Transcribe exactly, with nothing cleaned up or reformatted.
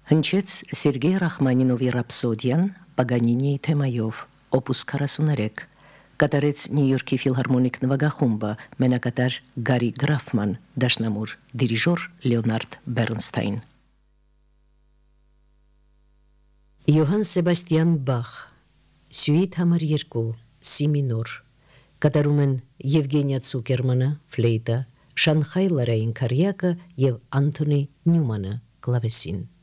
Հնչեց Սերգեյ Ռախմանինովի ռապսոդիան Պագանինիի թեմայով, օպուս քառասուններեք, կատարեց Նյու Յորքի ֆիլհարմոնիկ նվագախումբը, մենակատար Գարի Գրաֆման, դաշնամուր դիրիժոր Լեոնարդ Բեռնստայն։ Յոհան Սեբաստիան Բախ, Սյուիթ համար երկու, Սի մինոր, կատարում են Եվգենիա Ցուկերմանը, ֆլեյտա, Շանխայ Լարային Քարյակը և Անթոնի Նյումանը, կլավեսին։